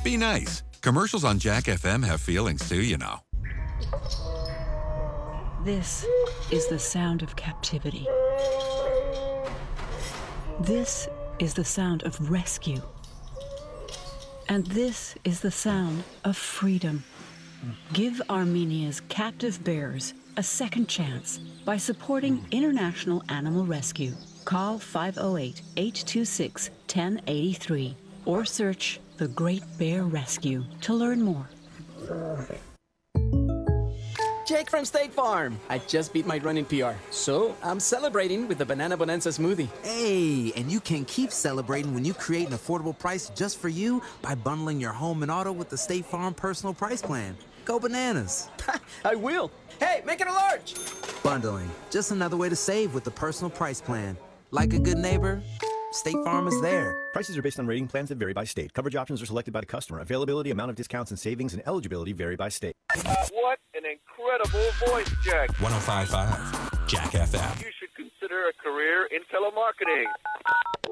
Be nice. Commercials on Jack FM have feelings too, you know. This is the sound of captivity. This is the sound of rescue. And this is the sound of freedom. Give Armenia's captive bears a second chance by supporting International Animal Rescue. Call 508-826-1083 or search The Great Bear Rescue to learn more. Jake from State Farm. I just beat my running PR, so I'm celebrating with the Banana Bonanza smoothie. Hey, and you can keep celebrating when you create an affordable price just for you by bundling your home and auto with the State Farm Personal Price Plan. Go bananas. I will. Hey, make it a large. Bundling, just another way to save with the Personal Price Plan. Like a good neighbor, State Farm is there. Prices are based on rating plans that vary by state. Coverage options are selected by the customer. Availability, amount of discounts and savings, and eligibility vary by state. What an incredible voice, Jack. 105.5 Jack FM. You should consider a career in telemarketing.